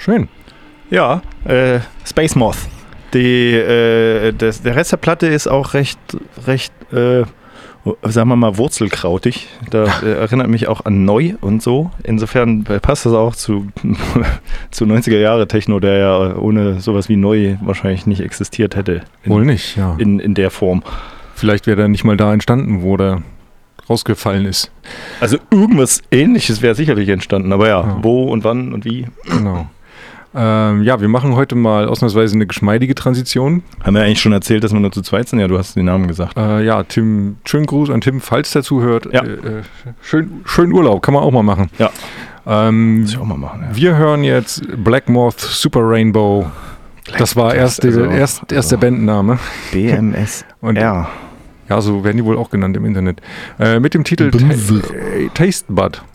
Schön. Ja, Space Moth. Der Rest der Platte ist auch recht, sagen wir mal, wurzelkrautig. Da erinnert mich auch an Neu und so. Insofern passt das auch zu 90er-Jahre-Techno, der ja ohne sowas wie Neu wahrscheinlich nicht existiert hätte. Wohl nicht, ja. In der Form. Vielleicht wäre der nicht mal da entstanden, wo der rausgefallen ist. Also irgendwas Ähnliches wäre sicherlich entstanden, aber ja, wo und wann und wie. Genau. Wir machen heute mal ausnahmsweise eine geschmeidige Transition. Haben wir eigentlich schon erzählt, dass wir nur zu zweit sind? Ja, du hast den Namen gesagt. Tim, schönen Gruß an Tim, falls der zuhört. Ja. Schön Urlaub, kann man auch mal machen. Ja, muss ich auch mal machen. Ja. Wir hören jetzt Black Moth Super Rainbow. Das war erst der Bandname. BMSR. Und, ja, so werden die wohl auch genannt im Internet. Mit dem Titel Taste Bud.